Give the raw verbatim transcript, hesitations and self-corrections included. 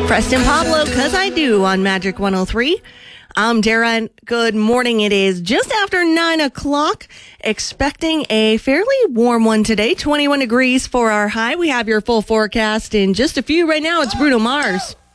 Preston Pablo, Cause I Do on Magic one oh three. I'm Dara, and good morning. It is just after nine o'clock. Expecting a fairly warm one today, twenty-one degrees for our high. We have your full forecast in just a few. Right now, it's Bruno Mars.